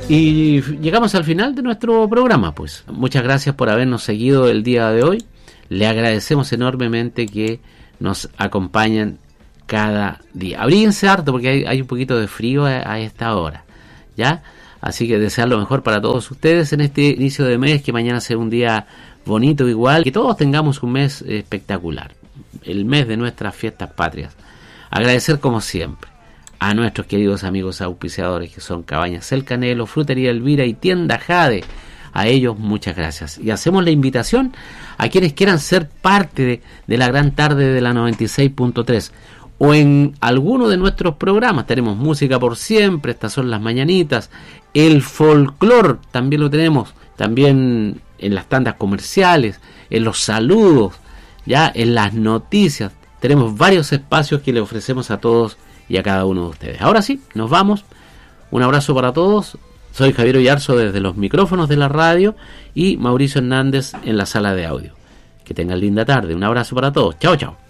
Y llegamos al final de nuestro programa, pues. Muchas gracias por habernos seguido el día de hoy. Le agradecemos enormemente que nos acompañen cada día. Abríguense harto porque hay un poquito de frío a esta hora, ¿ya? Así que desear lo mejor para todos ustedes en este inicio de mes, que mañana sea un día bonito igual, que todos tengamos un mes espectacular, el mes de nuestras fiestas patrias. Agradecer como siempre a nuestros queridos amigos auspiciadores que son Cabañas El Canelo, Frutería Elvira y Tienda Jade. A ellos muchas gracias. Y hacemos la invitación a quienes quieran ser parte de la gran tarde de la 96.3 o en alguno de nuestros programas. Tenemos música por siempre, estas son las mañanitas, el folclore también lo tenemos, también en las tandas comerciales, en los saludos, ya en las noticias. Tenemos varios espacios que le ofrecemos a todos y a cada uno de ustedes. Ahora sí, nos vamos. Un abrazo para todos. Soy Javier Oyarzo desde los micrófonos de la radio y Mauricio Hernández en la sala de audio. Que tengan linda tarde. Un abrazo para todos. Chao, chao.